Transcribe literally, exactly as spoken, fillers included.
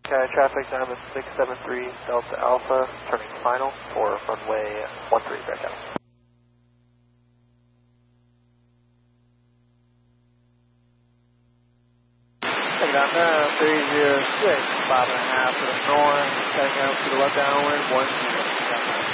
Okay, traffic Diamond six seven three Delta Alpha, turning final for runway one three right now. Take it out now, three zero six, five and a half to the north, cutting out to the left downwind, one zero.